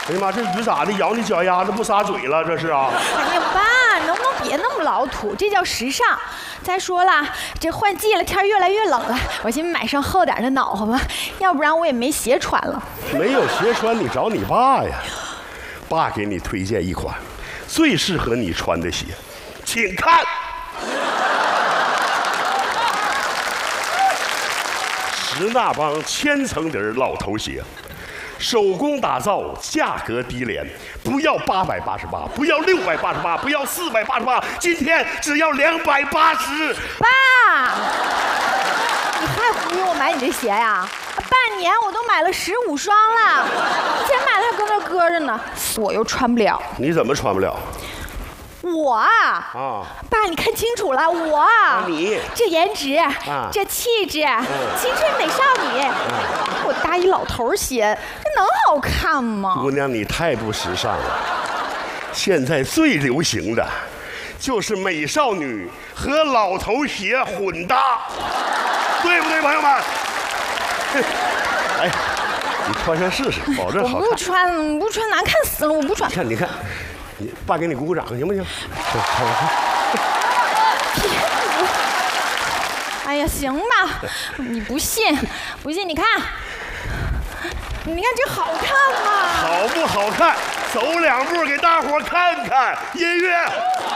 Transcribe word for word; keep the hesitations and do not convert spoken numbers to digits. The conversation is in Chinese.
哎呀妈，这雨咋的？咬你脚丫子不撒嘴了？这是啊？ 哎呀，爸，能不能别那么老土？这叫时尚。再说了，这换季了，天越来越冷了，我先买上厚点的暖和吧，要不然我也没鞋穿了。 没有鞋穿，你找你爸呀。爸给你推荐一款最适合你穿的鞋，请看。石那帮千层底老头鞋，手工打造，价格低廉，不要八百八十八，不要六百八十八，不要四百八十八，今天只要两百八十。 爸，你还忽悠我买你这鞋呀？半年我都买了十五双了，钱买了还搁那搁着呢，我又穿不了。 你怎么穿不了？ 我啊， 啊， 爸，你看清楚了，我啊， 你这颜值， 啊， 这气质，嗯、青春美少女，嗯、我搭一老头鞋，这能好看吗？ 姑娘，你太不时尚了。现在最流行的，就是美少女和老头鞋混搭，对不对，朋友们？哎，你穿上试试，保证好看。 我不穿，不穿难看死了，我不穿。 你看，你看。你爸给你鼓鼓掌，行不行？ 哎呀，行吧，你不信，不信你看，你看这好看吗？ 好不好看？走两步给大伙看看。音乐。